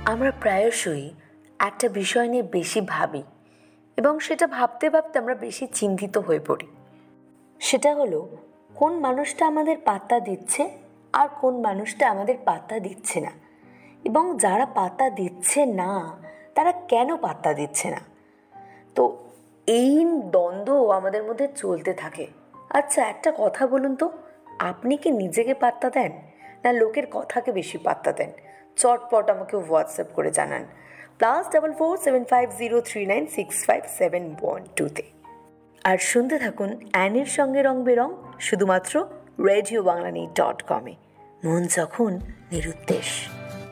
আমরা প্রায়শই একটা বিষয় নিয়ে বেশি ভাবি এবং সেটা ভাবতে ভাবতে আমরা বেশি চিন্তিত হয়ে পড়ি। সেটা হলো কোন মানুষটা আমাদের পাত্তা দিচ্ছে আর কোন মানুষটা আমাদের পাত্তা দিচ্ছে না, এবং যারা পাত্তা দিচ্ছে না তারা কেন পাত্তা দিচ্ছে না। তো এই দ্বন্দ্ব আমাদের মধ্যে চলতে থাকে। আচ্ছা, একটা কথা বলুন তো, আপনি কি নিজেকে পাত্তা দেন না লোকের কথাকে বেশি পাত্তা দেন? চটপট আমাকে হোয়াটসঅ্যাপ করে জানান +447503965712 আর শুনতে থাকুন অ্যানির সঙ্গে রং বেরং, শুধুমাত্র রেডিওবাংলানি.com-এ। মন যখন নিরুদ্দেশ।